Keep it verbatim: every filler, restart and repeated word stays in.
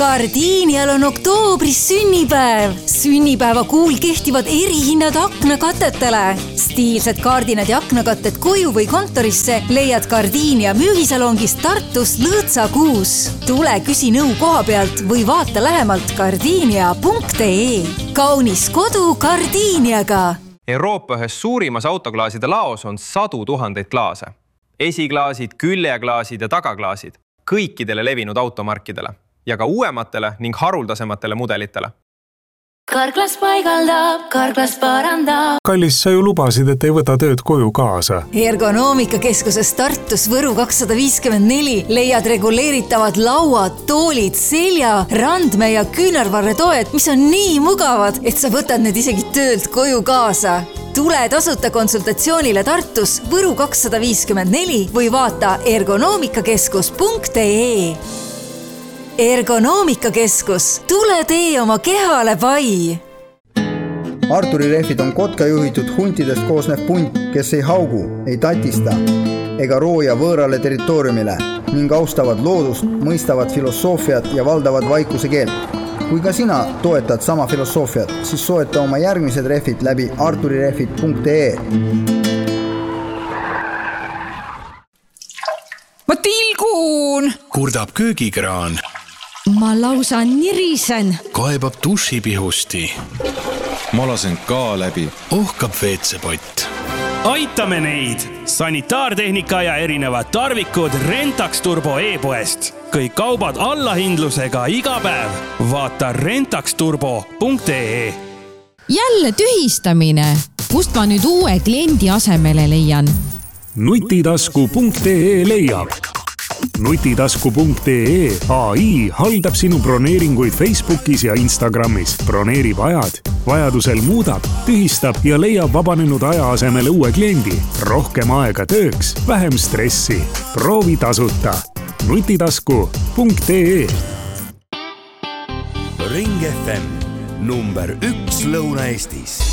Gardinial on oktoobris sünnipäev. Sünnipäeva kuul kehtivad erihinnad aknakatetele. Stiilsed kardinad ja aknakatted koju või kontorisse leiad Gardinia müügisalongist Tartus Lõõtsa kuus. Tule küsi nõu koha pealt või vaata lähemalt gardinia punkt ee. Kaunis kodu Gardiniaga. Euroopa ühes suurimas autoklaaside laos on sadu tuhandeid klaase. Esiklaasid, küljeklaasid ja tagaklaasid. Kõikidele levinud automarkidele ja ka uuematele ning haruldasematele mudelitele. Karklas paigaldab, Karklas parandab. Kallis, sa ju lubasid, et ei võta tööd koju kaasa. Ergonoomikakeskuses Tartus Võru kakssada viiskümmend neli leiad reguleeritavad lauad, toolid, selja, randme ja küünarvarretoed, mis on nii mugavad, et sa võtad need isegi töölt koju kaasa. Tule tasuta konsultatsioonile Tartus Võru kakssada viiskümmend neli või vaata ergonoomikakeskus punkt ee. Ergonoomikakeskus. Tule tee oma kehale pai. Arturi rehvid on kotka juhitud huntidest koosnev punt, kes ei haugu, ei tatista ega rooja võõrale territooriumile ning austavad loodust, mõistavad filosoofiat ja valdavad vaikuse keelt. Kui ka sina toetad sama filosoofiat, siis soeta oma järgmised rehvid läbi arturirehvid punkt ee. Ma tilgun! Kurdab köögikraan. Ma lausa nirisen. Kaebab dušipihusti. Ma lasen ka läbi. Ohkab veetsepott. Aitame neid! Sanitaartehnika ja erinevad tarvikud Rentax Turbo e-poest. Kõik kaubad allahindlusega iga päev. Vaata rentax turbo punkt ee. Jälle tühistamine. Kust ma nüüd uue kliendi asemele leian? Nutitasku punkt ee leiab. Nutitasku punkt ee A I haldab sinu broneeringuid Facebookis ja Instagramis. Broneerib ajad, vajadusel muudab, tühistab ja leiab vabanenud aja asemele uue kliendi. Rohkem aega tööks, vähem stressi. Proovi tasuta. Nutitasku punkt ee. Ring F M number üks Lõuna-Eestis.